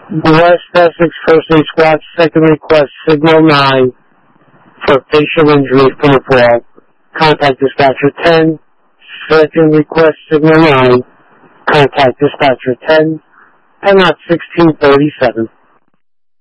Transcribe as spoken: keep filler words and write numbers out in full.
West Essex First Aid Squad, second request, signal nine for facial injury from a fall. Contact dispatcher ten. Second request, signal nine. Contact dispatcher ten. And that's sixteen thirty-seven.